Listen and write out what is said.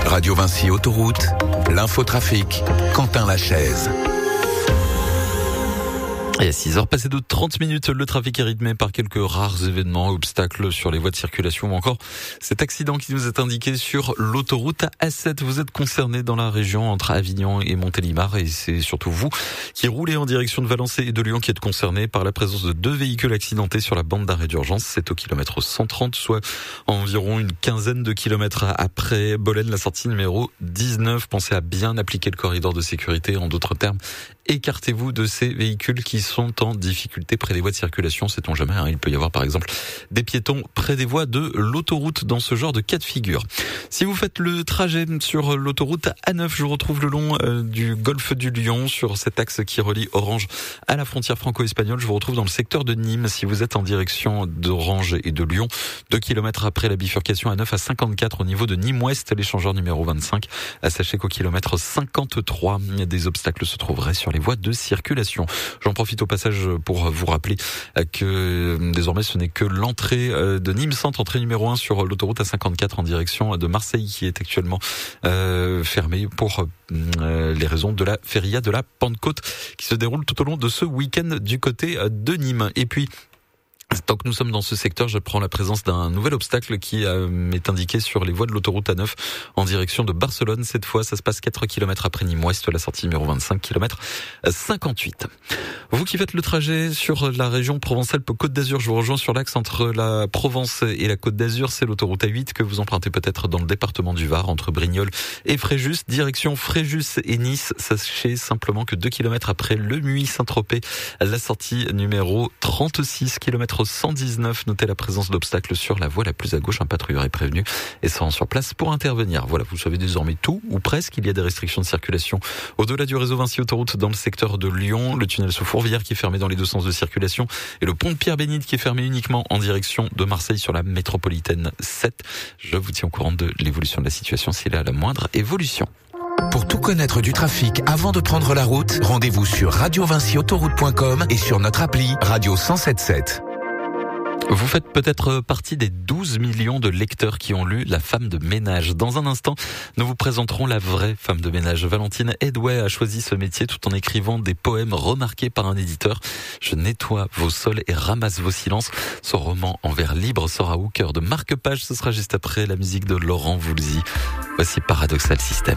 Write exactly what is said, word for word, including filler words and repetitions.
Radio Vinci Autoroute, l'infotrafic, Quentin Lachaise. Et à six heures passées de trente minutes, le trafic est rythmé par quelques rares événements, obstacles sur les voies de circulation ou encore cet accident qui nous est indiqué sur l'autoroute A sept. Vous êtes concerné dans la région entre Avignon et Montélimar et c'est surtout vous qui roulez en direction de Valençay et de Lyon qui êtes concerné par la présence de deux véhicules accidentés sur la bande d'arrêt d'urgence. C'est au kilomètre cent trente, soit environ une quinzaine de kilomètres après Bolène, la sortie numéro dix-neuf. Pensez à bien appliquer le corridor de sécurité. En d'autres termes, écartez-vous de ces véhicules qui sont en difficulté près des voies de circulation. Sait-on jamais, hein, il peut y avoir par exemple des piétons près des voies de l'autoroute dans ce genre de cas de figure. Si vous faites le trajet sur l'autoroute A neuf, je vous retrouve le long euh, du golfe du Lion sur cet axe qui relie Orange à la frontière franco-espagnole. Je vous retrouve dans le secteur de Nîmes si vous êtes en direction d'Orange et de Lyon. Deux kilomètres après la bifurcation A neuf à cinquante-quatre au niveau de Nîmes-Ouest, l'échangeur numéro vingt-cinq. Sachez qu'au kilomètre cinquante-trois, des obstacles se trouveraient sur les voies de circulation. J'en profite au passage pour vous rappeler que désormais ce n'est que l'entrée de Nîmes Centre, entrée numéro un sur l'autoroute A cinquante-quatre en direction de Marseille qui est actuellement euh, fermée pour euh, les raisons de la feria de la Pentecôte qui se déroule tout au long de ce week-end du côté de Nîmes. Et puis tant que nous sommes dans ce secteur, je prends la présence d'un nouvel obstacle qui euh, m'est indiqué sur les voies de l'autoroute A neuf en direction de Barcelone. Cette fois, ça se passe quatre kilomètres après Nîmes-Ouest, la sortie numéro vingt-cinq, kilomètre cinquante-huit. Vous qui faites le trajet sur la région Provence-Alpes-Côte d'Azur, je vous rejoins sur l'axe entre la Provence et la Côte d'Azur. C'est l'autoroute A huit que vous empruntez peut-être dans le département du Var, entre Brignoles et Fréjus. Direction Fréjus et Nice. Sachez simplement que deux kilomètres après Le Muy-Saint-Tropez, la sortie numéro trente-six, kilomètre cent dix-neuf, notez la présence d'obstacles sur la voie la plus à gauche. Un patrouilleur est prévenu et se rend sur place pour intervenir. Voilà, vous savez désormais tout ou presque. Il y a des restrictions de circulation au-delà du réseau Vinci Autoroute dans le secteur de Lyon, le tunnel sous Fourvière qui est fermé dans les deux sens de circulation et le pont de Pierre-Bénite qui est fermé uniquement en direction de Marseille sur la métropolitaine sept. Je vous tiens au courant de l'évolution de la situation s'il y a la moindre évolution. Pour tout connaître du trafic avant de prendre la route, rendez-vous sur radio vinci autoroute point com et sur notre appli Radio cent soixante-dix-sept. Vous faites peut-être partie des douze millions de lecteurs qui ont lu La femme de ménage. Dans un instant, nous vous présenterons la vraie femme de ménage. Valentine Edouet a choisi ce métier tout en écrivant des poèmes remarqués par un éditeur. Je nettoie vos sols et ramasse vos silences. Son roman en vers libre sera au cœur de Marque-Page. Ce sera juste après la musique de Laurent Voulzy. Voici Paradoxal System.